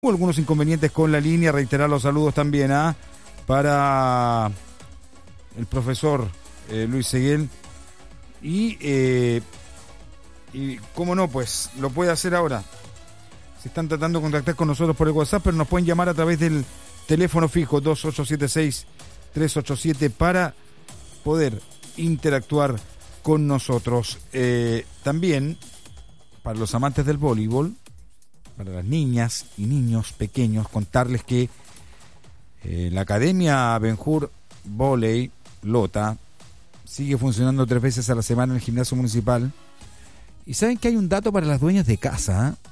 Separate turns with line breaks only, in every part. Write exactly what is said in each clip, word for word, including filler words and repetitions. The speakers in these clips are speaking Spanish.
Hubo algunos inconvenientes con la línea, reiterar los saludos también ¿ah? para el profesor eh, Luis Seguel y, eh, y cómo no, pues lo puede hacer ahora. Se están tratando de contactar con nosotros por el WhatsApp, pero nos pueden llamar a través del teléfono fijo dos ocho siete seis, tres ocho siete para poder interactuar con nosotros. Eh, también, para los amantes del voleibol, para las niñas y niños pequeños, contarles que eh, la Academia Ben-Hur Volley Lota sigue funcionando tres veces a la semana en el gimnasio municipal. Y saben que hay un dato para las dueñas de casa, ¿eh?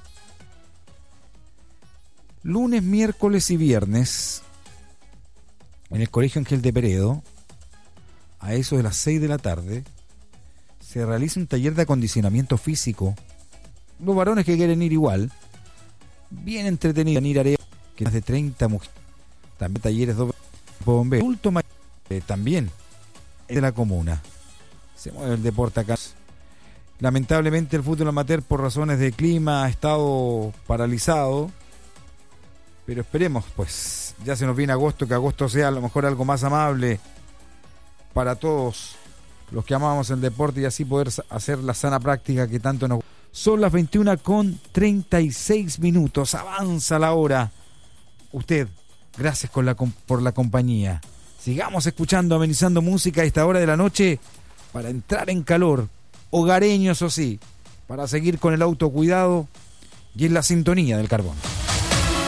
Lunes, miércoles y viernes en el Colegio Ángel de Peredo, a eso de las seis de la tarde, se realiza un taller de acondicionamiento físico. Los varones que quieren ir igual, bien entretenido, ir a que más de treinta mujeres, también talleres doble bombero, adulto mayor, eh, también de la comuna. Se mueve el deporte acá. Lamentablemente el fútbol amateur por razones de clima ha estado paralizado, pero esperemos, pues ya se nos viene agosto, que agosto sea a lo mejor algo más amable para todos los que amamos el deporte y así poder hacer la sana práctica que tanto nos gusta. Son las veintiuna con treinta y seis minutos, avanza la hora. Usted, gracias con la, por la compañía. Sigamos escuchando, amenizando música a esta hora de la noche para entrar en calor, hogareño eso sí, para seguir con el autocuidado y en la sintonía del carbón.